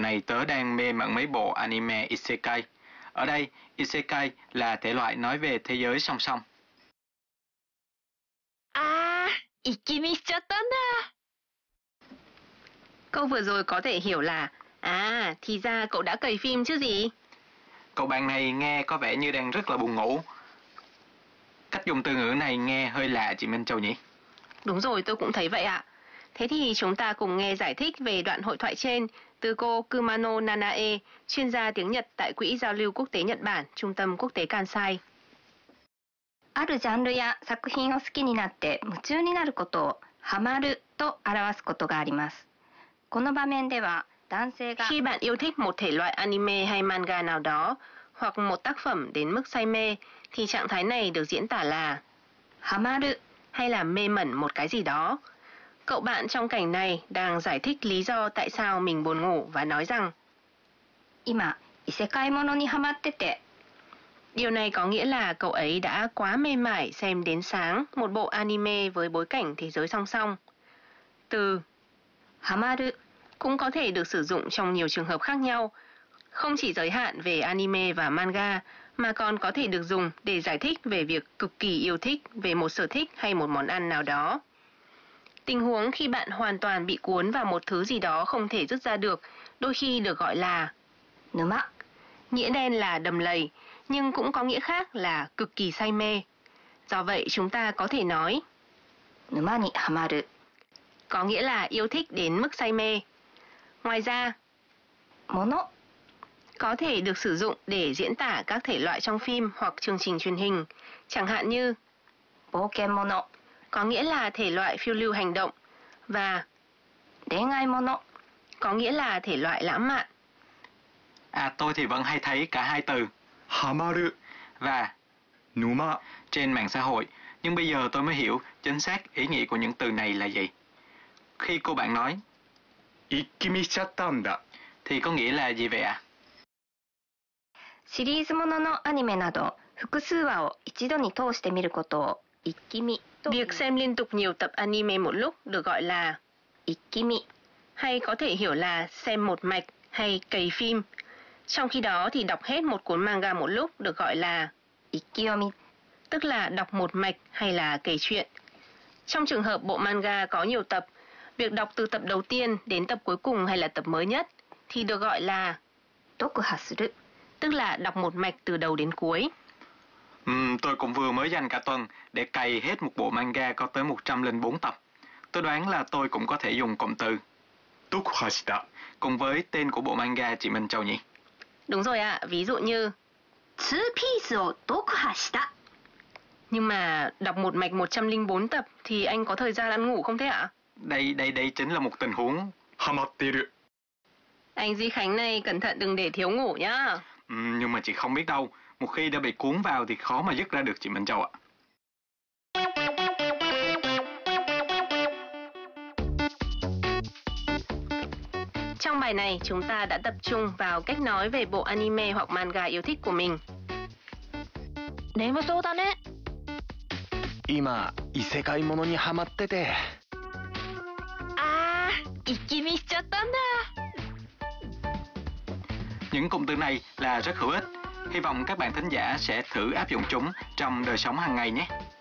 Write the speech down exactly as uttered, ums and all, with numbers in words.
này tớ đang mê mẩn mấy bộ anime Isekai. Ở đây, Isekai là thể loại nói về thế giới song song. À, ikimi shichattanda. Câu vừa rồi có thể hiểu là à, thì ra cậu đã cày phim chứ gì. Cậu bạn này nghe có vẻ như đang rất là buồn ngủ. Cách dùng từ ngữ này nghe hơi lạ chị Minh Châu nhỉ? Đúng rồi, tôi cũng thấy vậy ạ. Thế thì chúng ta cùng nghe giải thích về đoạn hội thoại trên từ cô Kumano Nanae, chuyên gia tiếng Nhật tại Quỹ Giao lưu Quốc tế Nhật Bản, Trung tâm Quốc tế Kansai. あるジャンルや作品を好きになって夢中になることをハマると表すことがあります。この場面では男性が Khi bạn yêu thích một thể loại anime hay manga nào đó hoặc một tác phẩm đến mức say mê thì trạng thái này được diễn tả là ハマる hay là mê mẩn một cái gì đó. Cậu bạn trong cảnh này đang giải thích lý do tại sao mình buồn ngủ và nói rằng 今異世界ものにハマってて điều này có nghĩa là cậu ấy đã quá mê mải xem đến sáng một bộ anime với bối cảnh thế giới song song. Từ ハマる cũng có thể được sử dụng trong nhiều trường hợp khác nhau, không chỉ giới hạn về anime và manga, mà còn có thể được dùng để giải thích về việc cực kỳ yêu thích về một sở thích hay một món ăn nào đó. Tình huống khi bạn hoàn toàn bị cuốn vào một thứ gì đó không thể dứt ra được, đôi khi được gọi là 沼 nghĩa đen là đầm lầy, nhưng cũng có nghĩa khác là cực kỳ say mê. Do vậy chúng ta có thể nói 沼にハマる có nghĩa là yêu thích đến mức say mê. Ngoài ra, もの có thể được sử dụng để diễn tả các thể loại trong phim hoặc chương trình truyền hình, chẳng hạn như 冒険もの có nghĩa là thể loại phiêu lưu hành động và 恋愛もの có nghĩa là thể loại lãng mạn. À, tôi thì vẫn hay thấy cả hai từ ハマる và 沼 trên mạng xã hội, nhưng bây giờ tôi mới hiểu chính xác ý nghĩa của những từ này là gì. Khi cô bạn nói 一気見しちゃったんだ thì có nghĩa là gì vậy ạ? À? シリーズもののアニメなど複数話を一度に通して見ることを一気見と Việc xem liên tục nhiều tập anime một lúc được gọi là 一気見 hay có thể hiểu là xem một mạch hay cày phim. Trong khi đó thì đọc hết một cuốn manga một lúc được gọi là 一気読み tức là đọc một mạch hay là kể chuyện. Trong trường hợp bộ manga có nhiều tập, việc đọc từ tập đầu tiên đến tập cuối cùng hay là tập mới nhất thì được gọi là 読破する tức là đọc một mạch từ đầu đến cuối. Ừm, tôi cũng vừa mới dành cả tuần để cày hết một bộ manga có tới một trăm lẻ bốn tập. Tôi đoán là tôi cũng có thể dùng cụm từ 読破した cùng với tên của bộ manga chị Minh Châu nhỉ? Đúng rồi ạ, ví dụ như ツーピースを読破した nhưng mà đọc một mạch một trăm lẻ bốn tập thì anh có thời gian ăn ngủ không thế ạ? Đây, đây, đây chính là một tình huống. ハマってる Anh Duy Khánh này cẩn thận đừng để thiếu ngủ nhá. Ừm, nhưng mà chị không biết đâu, một khi đã bị cuốn vào thì khó mà dứt ra được chị Minh Châu ạ. Trong bài này chúng ta đã tập trung vào cách nói về bộ anime hoặc manga yêu thích của mình. 眠そうだね今異世界ものにハマっててあー一気見しちゃったんだ Những cụm từ này là rất hữu ích. Hy vọng các bạn thính giả sẽ thử áp dụng chúng trong đời sống hàng ngày nhé.